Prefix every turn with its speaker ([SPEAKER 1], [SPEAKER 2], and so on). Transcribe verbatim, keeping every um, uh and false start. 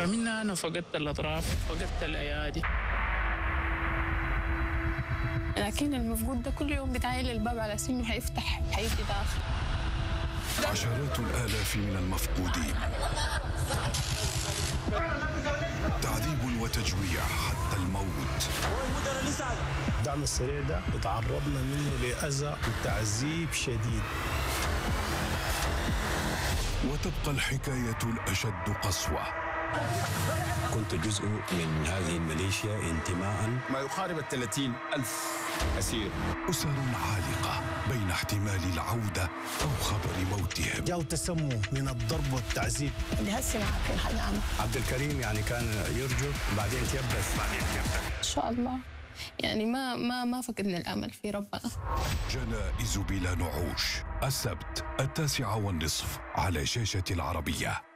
[SPEAKER 1] فمنها أنا فقدت الأطراف، فقدت الأيادي.
[SPEAKER 2] لكن المفقود ده كل يوم بتعايل الباب على سنه حيفتح حيجي داخل.
[SPEAKER 3] عشرات الآلاف من المفقودين، تعذيب وتجويع حتى الموت.
[SPEAKER 4] الدعم السريع ده تعرضنا منه لأذى وتعذيب شديد.
[SPEAKER 3] وتبقى الحكاية الأشد قسوة.
[SPEAKER 5] كنت جزء من هذه الميليشيا انتماء.
[SPEAKER 6] ما يقارب الثلاثين ألف أسير.
[SPEAKER 3] أسر عالقة بين احتمال العودة أو خبر موتهم.
[SPEAKER 4] جاءوا تسموا من الضرب والتعذيب.
[SPEAKER 2] دي هسه ما عارفين حاجة عنه.
[SPEAKER 5] عبد الكريم يعني كان يرجف بعدين تيبس بعدين تيبس.
[SPEAKER 2] إن شاء الله يعني ما ما ما فقدنا الأمل في ربنا.
[SPEAKER 3] جنائز بلا نعوش، السبت التاسعة والنصف على شاشة العربية.